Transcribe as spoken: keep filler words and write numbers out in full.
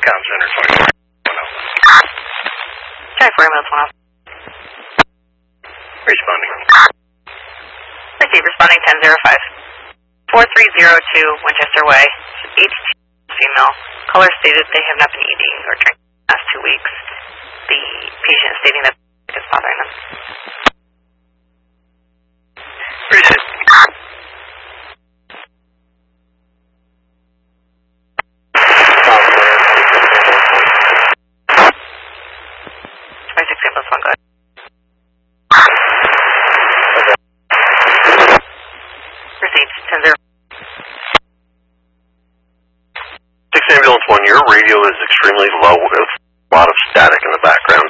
Com Center twenty-four. Check for ambulance one oh. Responding. Receive, responding ten zero five. four three zero two Winchester Way. eighty-two female. Caller stated they have not been eating or drinking the last two weeks. The patient is stating that it's bothering them. Appreciate it. twenty-six ambulance one, go ahead. Received, ten zero. six Ambulance one, your radio is extremely low with a lot of static in the background.